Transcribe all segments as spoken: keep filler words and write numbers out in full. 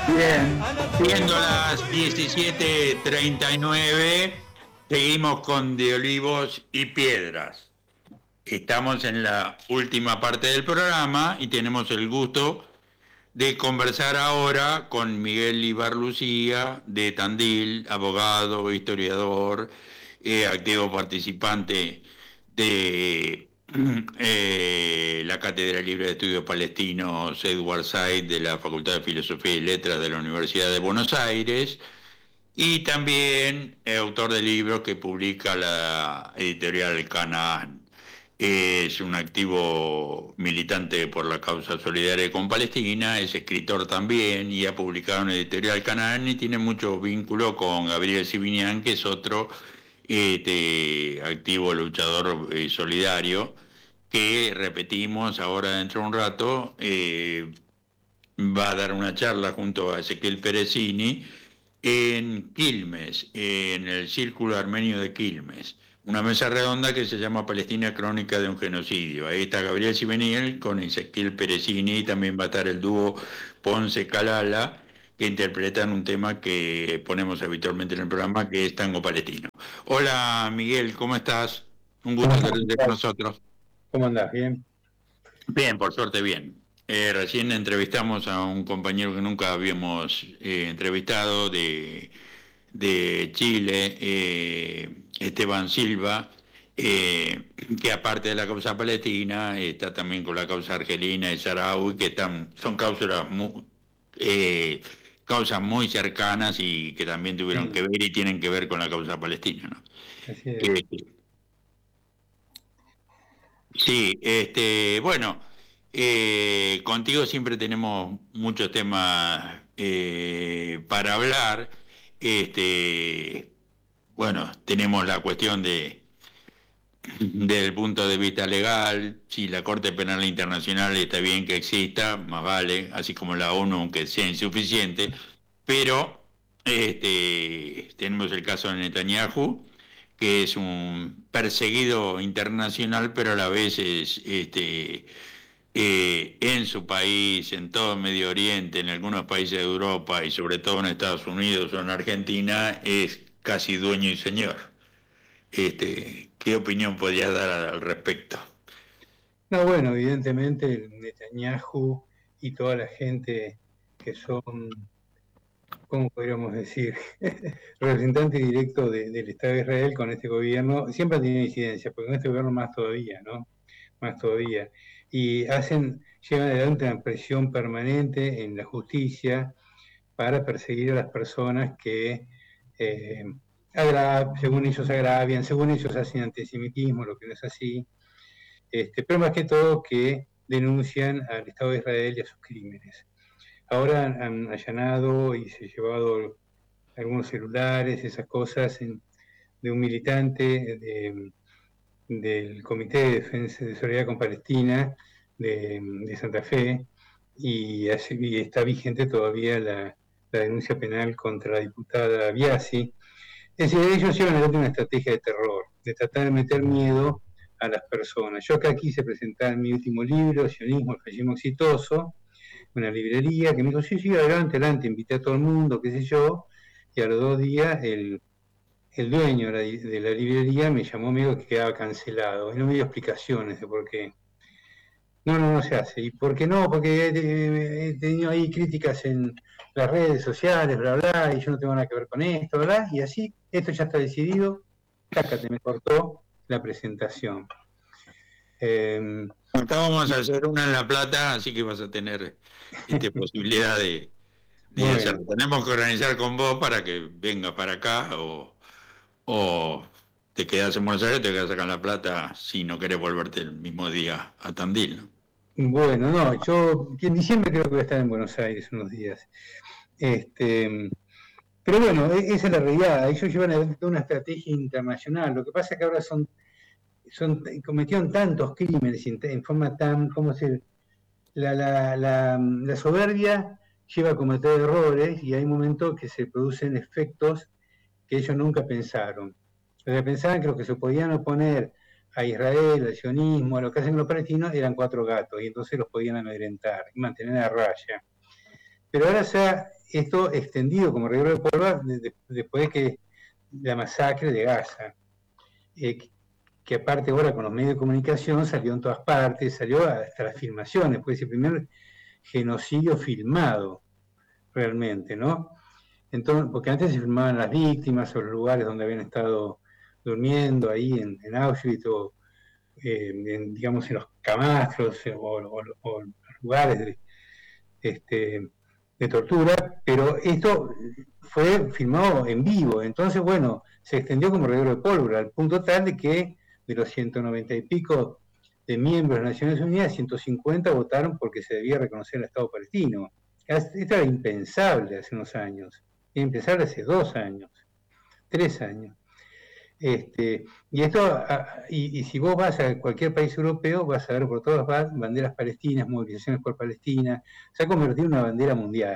Bien, siendo las diecisiete treinta y nueve, seguimos con De Olivos y Piedras. Estamos en la última parte del programa y tenemos el gusto de conversar ahora con Miguel Ibarlucía de Tandil, abogado, historiador, eh, activo participante de eh, la Cátedra Libre de Estudios Palestinos Edward Said de la Facultad de Filosofía y Letras de la Universidad de Buenos Aires, y también eh, autor de libros que publica la editorial Canaán. Es un activo militante por la causa solidaria con Palestina, es escritor también y ha publicado en la editorial Canaán y tiene mucho vínculo con Gabriel Sibinian, que es otro este, activo luchador eh, solidario, que repetimos ahora dentro de un rato, eh, va a dar una charla junto a Ezequiel Perezini en Quilmes, en el Círculo Armenio de Quilmes, una mesa redonda que se llama Palestina Crónica de un Genocidio. Ahí está Gabriel Sibeniel con Ezequiel Perezini, y también va a estar el dúo Ponce Calala, que interpretan un tema que ponemos habitualmente en el programa, que es tango palestino. Hola Miguel, ¿cómo estás? Un gusto tenerte con nosotros. ¿Cómo andás? ¿Bien? Bien, por suerte bien. Eh, recién entrevistamos a un compañero que nunca habíamos eh, entrevistado de, de Chile, eh, Esteban Silva, eh, que aparte de la causa palestina, está también con la causa argelina y saharaui, que están, son causas muy, eh, causas muy cercanas y que también tuvieron Sí. que ver y tienen que ver con la causa palestina, ¿no? Así es. Eh, Sí, este, bueno, eh, contigo siempre tenemos muchos temas eh, para hablar. Este, bueno, tenemos la cuestión de, desde el punto de vista legal, si la Corte Penal Internacional está bien que exista, más vale, así como la ONU, aunque sea insuficiente, pero este, tenemos el caso de Netanyahu, que es un perseguido internacional, pero a la vez es este, eh, en su país, en todo Medio Oriente, en algunos países de Europa y sobre todo en Estados Unidos o en Argentina, es casi dueño y señor. Este, ¿qué opinión podrías dar al respecto? No, bueno, evidentemente Netanyahu y toda la gente que son, ¿cómo podríamos decir? Representantes directos de, del Estado de Israel con este gobierno, siempre han tenido incidencia, porque con este gobierno más todavía, ¿no? Más todavía. Y hacen, llevan adelante una presión permanente en la justicia para perseguir a las personas que, eh, agra- según ellos agravian, según ellos hacen antisemitismo, lo que no es así. Este, pero más que todo que denuncian al Estado de Israel y a sus crímenes. Ahora han, han allanado y se han llevado algunos celulares, esas cosas, en, de un militante de, del Comité de Defensa de Solidaridad con Palestina de, de Santa Fe, y, así, y está vigente todavía la, la denuncia penal contra la diputada Biasi. Es decir, ellos llevan adelante una estrategia de terror, de tratar de meter miedo a las personas. Yo acá quise presentar mi último libro, Sionismo, el fascismo exitoso, una librería que me dijo, sí, sí, adelante, adelante, invité a todo el mundo, qué sé yo, y a los dos días el, el dueño de la, de la librería me llamó, me dijo que quedaba cancelado, y no me dio explicaciones de por qué. No, no, no se hace. ¿Y por qué no? Porque he, he tenido ahí críticas en las redes sociales, bla, bla, y yo no tengo nada que ver con esto, ¿verdad? Y así, esto ya está decidido, cácate, me cortó la presentación. Eh, Acá vamos a hacer una en La Plata, así que vas a tener este, posibilidad de, de bueno, hacerlo. Tenemos que organizar con vos para que vengas para acá o, o te quedas en Buenos Aires o te quedas acá en La Plata si no querés volverte el mismo día a Tandil, ¿no? bueno, no, yo en diciembre creo que voy a estar en Buenos Aires unos días. Este, pero bueno, esa es la realidad. Ellos llevan adelante una estrategia internacional. Lo que pasa es que ahora son, son cometieron tantos crímenes en, en forma tan, ¿cómo se La, la, la, la, soberbia lleva a cometer errores y hay momentos que se producen efectos que ellos nunca pensaron. O sea, pensaban que los que se podían oponer a Israel, al sionismo, a lo que hacen los palestinos, eran cuatro gatos y entonces los podían amedrentar y mantener a raya. Pero ahora se ha esto extendido como reguero de pólvora de, de, después de que la masacre de Gaza, eh, que, que aparte ahora con los medios de comunicación salió en todas partes, salió hasta las filmaciones, pues el primer genocidio filmado realmente, ¿no? Entonces, porque antes se filmaban las víctimas o los lugares donde habían estado durmiendo ahí en, en Auschwitz o eh, en, digamos en los camastros o, o, o lugares de, este, de tortura, pero esto fue filmado en vivo, entonces bueno, se extendió como reguero de pólvora, al punto tal de que de los ciento noventa y pico de miembros de las Naciones Unidas, ciento cincuenta votaron porque se debía reconocer el Estado palestino. Esto era impensable hace unos años, era impensable hace dos años, tres años. Este, y esto, y, y si vos vas a cualquier país europeo, vas a ver por todas banderas palestinas, movilizaciones por Palestina, se ha convertido en una bandera mundial.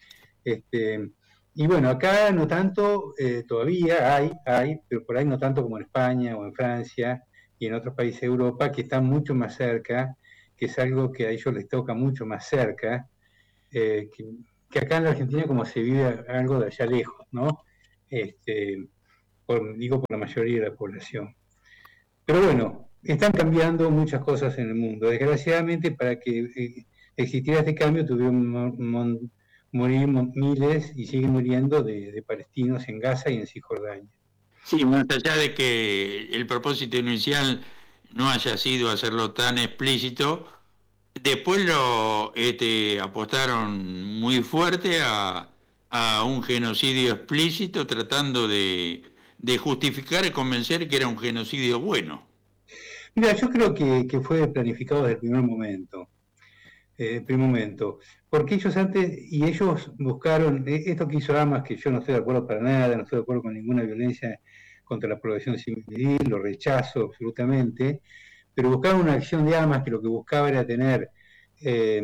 Este, y bueno, acá no tanto, eh, todavía hay, hay, pero por ahí no tanto como en España o en Francia y en otros países de Europa que están mucho más cerca, que es algo que a ellos les toca mucho más cerca, eh, que, que acá en la Argentina como se vive algo de allá lejos, ¿no? Este, por, digo por la mayoría de la población. Pero bueno, están cambiando muchas cosas en el mundo. Desgraciadamente, para que eh, existiera este cambio, tuvieron que morir miles y siguen muriendo de, de palestinos en Gaza y en Cisjordania. Sí, más allá de que el propósito inicial no haya sido hacerlo tan explícito, después lo este, apostaron muy fuerte a, a un genocidio explícito, tratando de, de justificar y convencer que era un genocidio bueno. Mira, yo creo que, que fue planificado desde el primer momento. Eh, primer momento, porque ellos antes, y ellos buscaron, eh, esto que hizo Hamas, que yo no estoy de acuerdo para nada, no estoy de acuerdo con ninguna violencia contra la población civil, lo rechazo absolutamente, pero buscaron una acción de Hamas que lo que buscaba era tener, eh,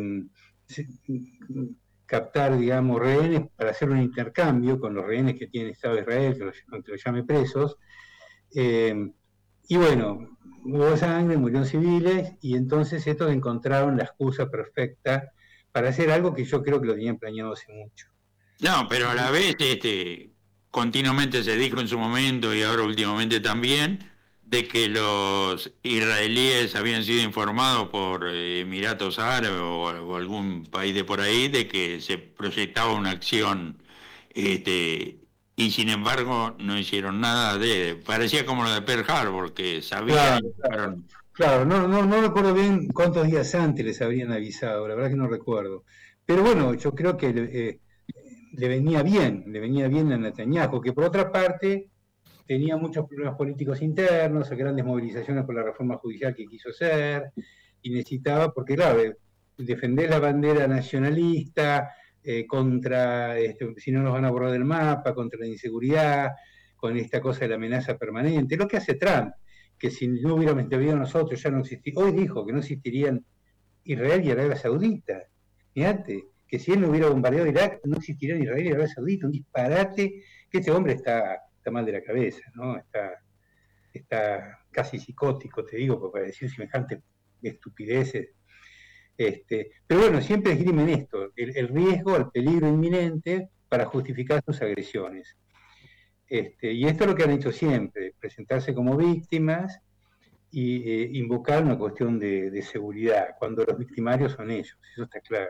captar, digamos, rehenes para hacer un intercambio con los rehenes que tiene el Estado de Israel, que los, que los llame presos, eh, y bueno, hubo sangre, murieron civiles, y entonces estos encontraron la excusa perfecta para hacer algo que yo creo que lo tenían planeado hace mucho. No, pero a la vez este, continuamente se dijo en su momento y ahora últimamente también de que los israelíes habían sido informados por Emiratos Árabes o, o algún país de por ahí de que se proyectaba una acción este, y sin embargo no hicieron nada de... Parecía como lo de Pearl Harbor, que sabían... Claro, claro, claro no, no, no recuerdo bien cuántos días antes les habrían avisado, la verdad que no recuerdo. Pero bueno, yo creo que eh, le venía bien, le venía bien a Netanyahu, que por otra parte tenía muchos problemas políticos internos, grandes movilizaciones por la reforma judicial que quiso hacer, y necesitaba, porque claro, defender la bandera nacionalista, eh, contra, este, si no nos van a borrar del mapa, contra la inseguridad, con esta cosa de la amenaza permanente, lo que hace Trump, que si no hubiéramos intervenido nosotros ya no existiría, hoy dijo que no existirían Israel y Arabia Saudita, fíjate, que si él no hubiera bombardeado Irak, no existiría Israel y Arabia Saudita, un disparate, que este hombre está, está mal de la cabeza, ¿no? Está, está casi psicótico, te digo, para decir semejantes estupideces. Este, pero bueno, siempre esgrimen esto, el, el riesgo al peligro inminente para justificar sus agresiones. Este, y esto es lo que han hecho siempre, presentarse como víctimas y eh, invocar una cuestión de, de seguridad, cuando los victimarios son ellos, eso está claro.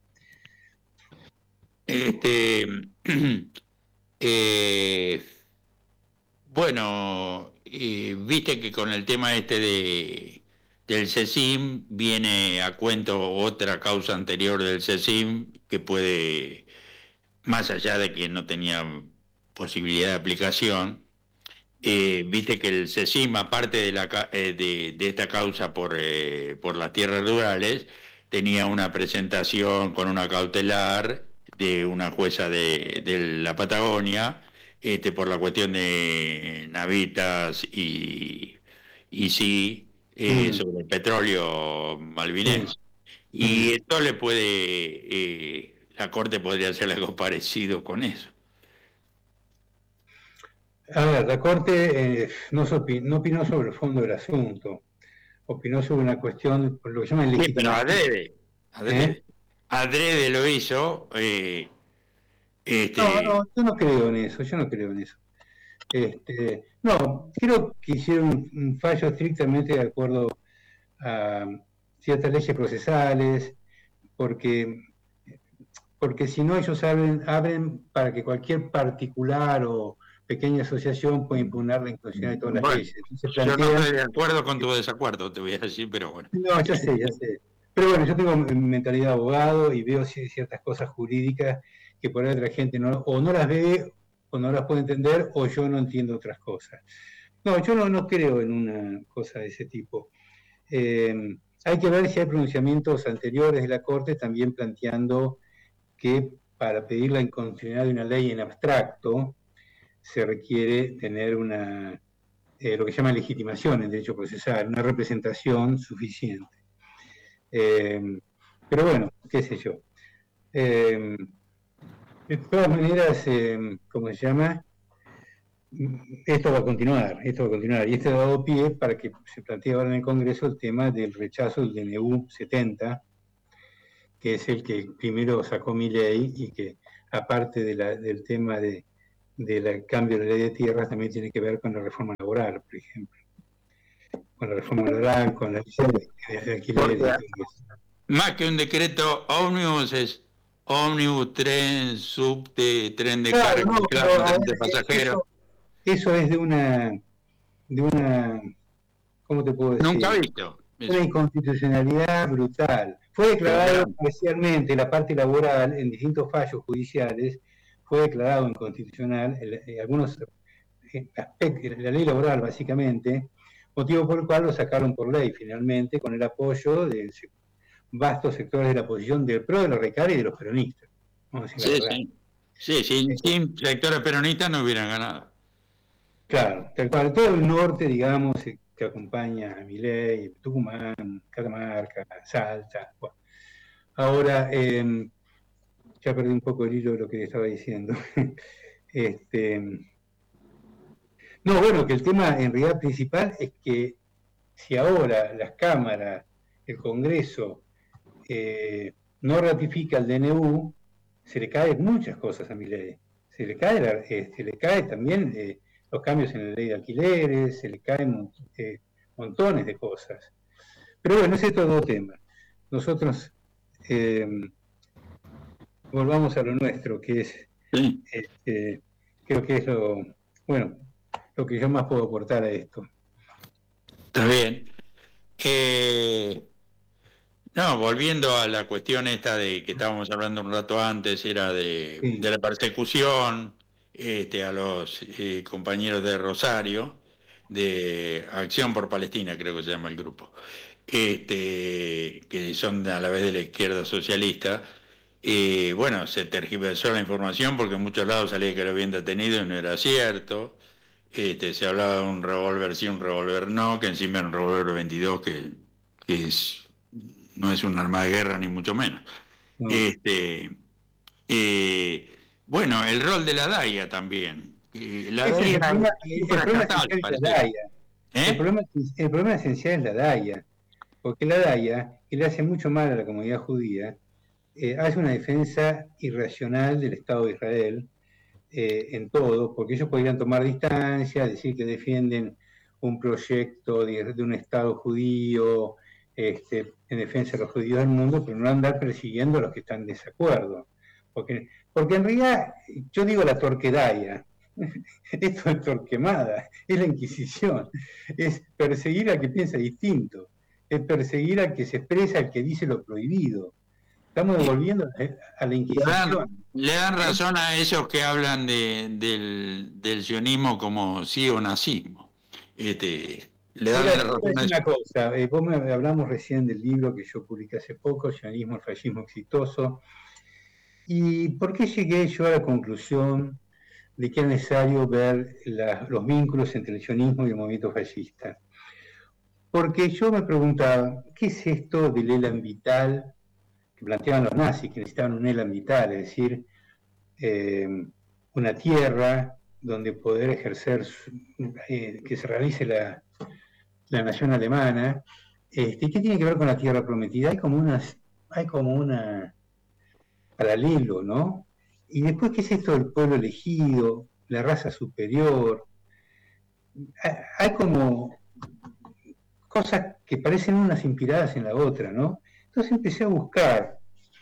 Este, eh, bueno, eh, viste que con el tema este de del CECIM viene a cuento otra causa anterior del CECIM que puede, más allá de que no tenía posibilidad de aplicación, eh, viste que el CECIM, aparte de, la, eh, de, de esta causa por, eh, por las tierras rurales, tenía una presentación con una cautelar de una jueza de, de la Patagonia, este, por la cuestión de navitas y, y sí, eh, mm. sobre el petróleo malvinense. Mm. Y esto le puede, eh, la Corte podría hacer algo parecido con eso. A ver, la Corte eh, no, no opinó sobre el fondo del asunto, opinó sobre una cuestión, por lo que llaman legitimación. Sí, pero adrede, adrede, ¿Eh? adrede lo hizo, eh, Este, No, no, yo no creo en eso, yo no creo en eso. Este, no, creo que hicieron un, un fallo estrictamente de acuerdo a ciertas leyes procesales, porque, porque si no ellos abren, abren para que cualquier particular o pequeña asociación pueda impugnar la inconstitucionalidad de todas las bueno, leyes. Entonces yo no plantean, estoy de acuerdo con tu desacuerdo, te voy a decir, pero bueno. no, ya sé, ya sé. Pero bueno, yo tengo mentalidad de abogado y veo ciertas cosas jurídicas que por ahí otra gente no, o no las ve, o no las puede entender, o yo no entiendo otras cosas. No, yo no, no creo en una cosa de ese tipo. Eh, hay que ver si hay pronunciamientos anteriores de la Corte también planteando que para pedir la inconstitucionalidad de una ley en abstracto se requiere tener una, eh, lo que se llama legitimación en derecho procesal, una representación suficiente. Eh, pero bueno, qué sé yo. Eh, de todas maneras, eh, ¿cómo se llama? Esto va a continuar, esto va a continuar. Y este ha dado pie para que se plantee ahora en el Congreso el tema del rechazo del D N U setenta, que es el que primero sacó Milei y que, aparte de la, del tema de, del cambio de la ley de tierras, también tiene que ver con la reforma laboral, por ejemplo. Con la reforma laboral, con la ley de, de alquileres y todo eso. Más que un decreto ómnibus es ómnibus, tren, subte, tren de Claro, carga, no, claro, pero tren de ahora pasajeros. eso, eso es de una, de una, ¿cómo te puedo Nunca decir? he visto Una eso. inconstitucionalidad brutal. Fue Pero declarado claro, parcialmente la parte laboral en distintos fallos judiciales, fue declarado inconstitucional en, en algunos aspectos, la ley laboral básicamente, motivo por el cual lo sacaron por ley finalmente, con el apoyo de vastos sectores de la oposición del P R O, de los RECAR y de los peronistas. Vamos a decir la sí, verdad. sí. Sí, sí, sin sectores peronistas no hubieran ganado. Claro, tal cual, todo el norte, digamos, que acompaña a Milei, Tucumán, Catamarca, Salta. Bueno. Ahora, eh, ya perdí un poco el hilo de lo que estaba diciendo. este, no, bueno, que el tema en realidad principal es que si ahora las cámaras, el Congreso, eh, no ratifica el D N U, se le caen muchas cosas a Milei. Se le cae, la, eh, se le cae también eh, los cambios en la ley de alquileres, se le caen eh, montones de cosas. Pero bueno, ese es todo tema. Nosotros eh, volvamos a lo nuestro, que es, Sí. este, creo que es lo, bueno, lo que yo más puedo aportar a esto. Está bien. Eh, no, volviendo a la cuestión esta de que estábamos hablando un rato antes, era de, Sí. de la persecución este, a los eh, compañeros de Rosario, de Acción por Palestina, creo que se llama el grupo, este, que son a la vez de la izquierda socialista. Eh, bueno, se tergiversó la información porque en muchos lados salía que lo habían detenido y no era cierto. Este, se hablaba de un revólver sí, un revólver no, que encima era un revólver veintidós que, que es, no es un arma de guerra ni mucho menos. No. Este, eh, bueno, el rol de la D A I A también. Eh, la Ese es el D A I A problema, es el problema estatal, esencial es la parece. DAIA. ¿Eh? El problema, el problema esencial es la DAIA, porque la DAIA, que le hace mucho mal a la comunidad judía, eh, hace una defensa irracional del Estado de Israel eh, en todo, porque ellos podrían tomar distancia, decir que defienden un proyecto de, de un Estado judío este, en defensa de los judíos del mundo, pero no andar persiguiendo a los que están en desacuerdo. Porque, porque en realidad, yo digo la torquedaya, esto es torquemada, es la Inquisición, es perseguir al que piensa distinto, es perseguir al que se expresa, al que dice lo prohibido. Estamos devolviendo a la Inquisición. Le dan, le dan razón a esos que hablan de, del, del sionismo como sí o nazismo. Este, le dan Mira, la yo voy a razón a decir eso. una cosa, eh, vos me hablamos recién del libro que yo publiqué hace poco, Sionismo, el fascismo exitoso, y ¿por qué llegué yo a la conclusión de que era necesario ver la, los vínculos entre el sionismo y el movimiento fascista? Porque yo me preguntaba, ¿qué es esto del elan vital que planteaban los nazis, que necesitaban un elan vital, es decir, eh, una tierra donde poder ejercer, eh, que se realice la, la nación alemana? Este, ¿Qué tiene que ver con la tierra prometida? Hay como, unas, hay como una paralelo, ¿no? Y después, ¿qué es esto del pueblo elegido, la raza superior? Hay como cosas que parecen unas inspiradas en la otra, ¿no? Entonces empecé a buscar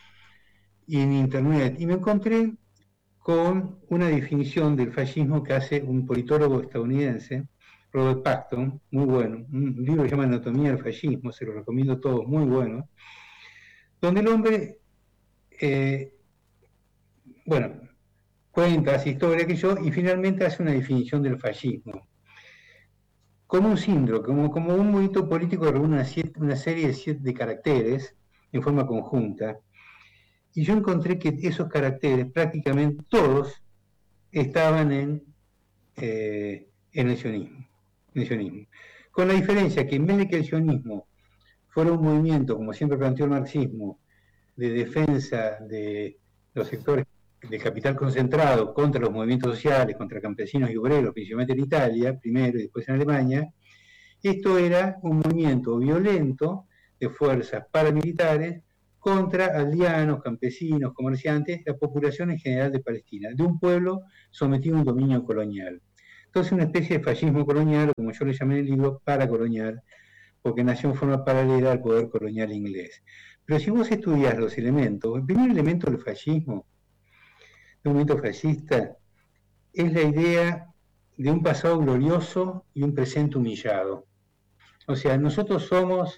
en internet y me encontré con una definición del fascismo que hace un politólogo estadounidense, Robert Paxton, muy bueno, un libro que se llama Anatomía del fascismo, se lo recomiendo a todos, muy bueno, donde el hombre, eh, bueno, cuenta, hace historia que yo, y finalmente hace una definición del fascismo. Como un síndrome, como, como un movimiento político que reúne una, siete, una serie de, siete, de caracteres en forma conjunta. Y yo encontré que esos caracteres, prácticamente todos, estaban en, eh, en el sionismo, en el sionismo. Con la diferencia que en vez de que el sionismo fuera un movimiento, como siempre planteó el marxismo, de defensa de los sectores del capital concentrado contra los movimientos sociales, contra campesinos y obreros, principalmente en Italia, primero y después en Alemania, esto era un movimiento violento de fuerzas paramilitares contra aldeanos, campesinos, comerciantes, la población en general de Palestina, de un pueblo sometido a un dominio colonial. Entonces, una especie de fascismo colonial, como yo le llamé en el libro, paracolonial, porque nació en forma paralela al poder colonial inglés. Pero si vos estudias los elementos, el primer elemento del fascismo, de un movimiento fascista, es la idea de un pasado glorioso y un presente humillado. O sea, nosotros somos,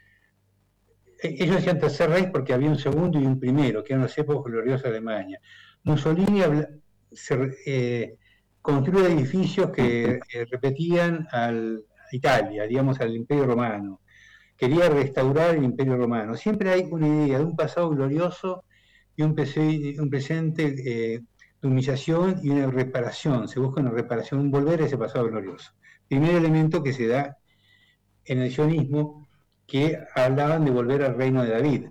ellos decían tercer rey porque había un segundo y un primero, que eran las épocas gloriosas de Alemania. Mussolini habla, se, eh, construyó edificios que eh, repetían al, a Italia, digamos, al Imperio Romano. Quería restaurar el Imperio Romano. Siempre hay una idea de un pasado glorioso y un, un presente eh, de humillación y una reparación. Se busca una reparación, un volver a ese pasado glorioso. Primer elemento que se da en el sionismo, que hablaban de volver al reino de David.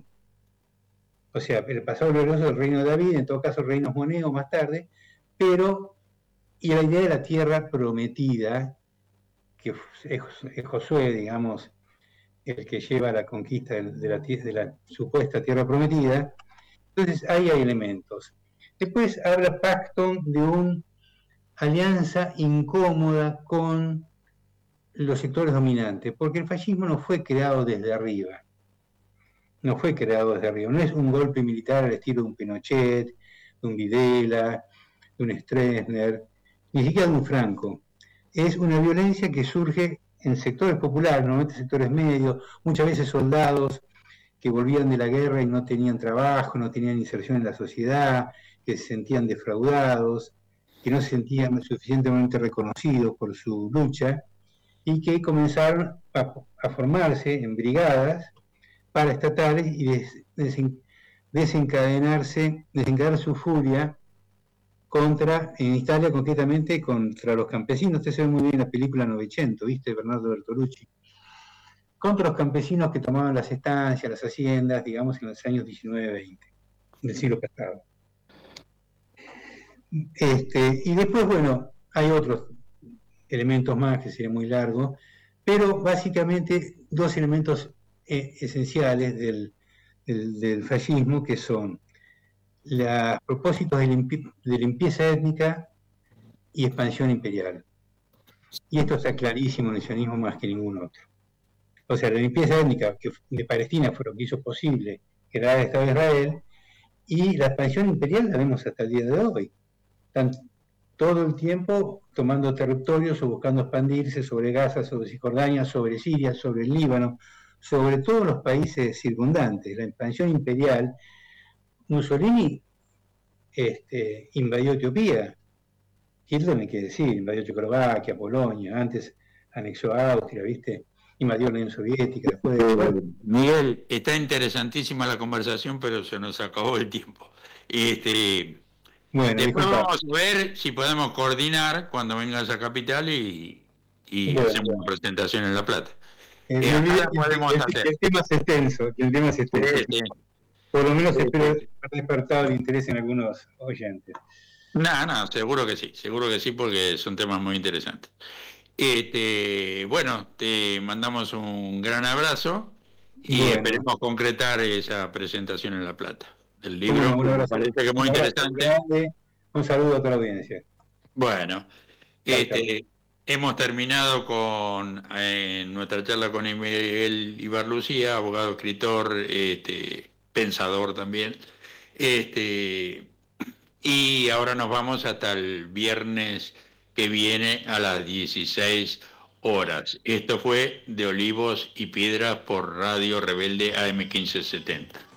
O sea, el pasado glorioso del reino de David, en todo caso reinos moneos más tarde, pero, y la idea de la tierra prometida, que es, es Josué, digamos, el que lleva la conquista de la, de la supuesta tierra prometida. Entonces ahí hay elementos. Después habla Paxton de una alianza incómoda con los sectores dominantes, porque el fascismo no fue creado desde arriba, no fue creado desde arriba, no es un golpe militar al estilo de un Pinochet, de un Videla, de un Stroessner, ni siquiera de un Franco. Es una violencia que surge en sectores populares, normalmente sectores medios, muchas veces soldados que volvían de la guerra y no tenían trabajo, no tenían inserción en la sociedad, que se sentían defraudados, que no se sentían suficientemente reconocidos por su lucha, y que comenzaron a, a formarse en brigadas paraestatales y des, desen, desencadenarse, desencadenar su furia contra, en Italia concretamente, contra los campesinos. Usted se ve muy bien en la película Novecento, ¿viste? Bernardo Bertolucci. Contra los campesinos que tomaban las estancias, las haciendas, digamos, en los años diecinueve veinte del siglo pasado. Este, y después, bueno, hay otros elementos más que sería muy largo, pero básicamente dos elementos eh, esenciales del, del, del fascismo, que son los propósitos de, limpi de limpieza étnica y expansión imperial. Y esto está clarísimo en el sionismo más que ningún otro. O sea, la limpieza étnica que de Palestina fue lo que hizo posible crear el Estado de Israel, y la expansión imperial la vemos hasta el día de hoy. Están todo el tiempo tomando territorios o buscando expandirse sobre Gaza, sobre Cisjordania, sobre Siria, sobre el Líbano, sobre todos los países circundantes. La expansión imperial, Mussolini este, invadió Etiopía, Hitler me quiere decir, invadió Checoslovaquia, Polonia, antes anexó a Austria, ¿viste? Invadió la Unión Soviética, después de... Bueno, Miguel, está interesantísima la conversación, pero se nos acabó el tiempo. Este, bueno, después disculpa. Vamos a ver si podemos coordinar cuando vengas a Capital y, y bueno, hacemos una presentación en La Plata. El, eh, el, podemos el, hacer. el tema es extenso, el tema es extenso. Sí, sí. Por lo menos sí, espero haber despertado el interés en algunos oyentes. No, no, seguro que sí, seguro que sí, porque son temas muy interesantes. Este, bueno, te mandamos un gran abrazo y bueno, esperemos concretar esa presentación en La Plata. del libro. Bueno, un Me abrazo, parece que es muy un abrazo interesante. grande, un saludo a toda la audiencia. Bueno, Chao, este, hemos terminado con eh, nuestra charla con Miguel Ibarlucía, abogado, escritor, este, pensador también. Este, y ahora nos vamos hasta el viernes que viene a las dieciséis horas. Esto fue de Olivos y Piedras por Radio Rebelde A M quince setenta.